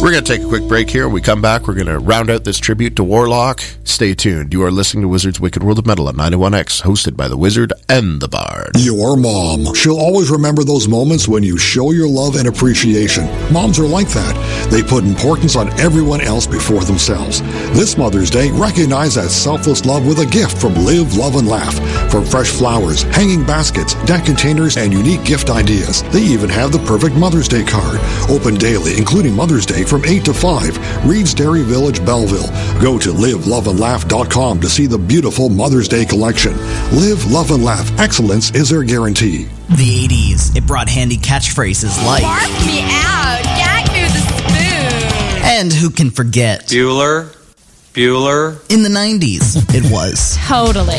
We're going to take a quick break here. When we come back, we're going to round out this tribute to Warlock. Stay tuned. You are listening to Wizard's Wicked World of Metal on 91X, hosted by the Wizard and the Bard. Your mom. She'll always remember those moments when you show your love and appreciation. Moms are like that. They put importance on everyone else before themselves. This Mother's Day, recognize that selfless love with a gift from Live, Love, and Laugh. From fresh flowers, hanging baskets, deck containers, and unique gift ideas. They even have the perfect Mother's Day card. Open daily, including Mother's Day from 8 to 5. Reed's Dairy Village, Belleville. Go to liveloveandlaugh.com to see the beautiful Mother's Day collection. Live, Love, and Laugh. Excellence is their guarantee. The 80s, it brought handy catchphrases like Barf me out, gag me with a spoon. And who can forget? Bueller. In the 90s, it was Totally.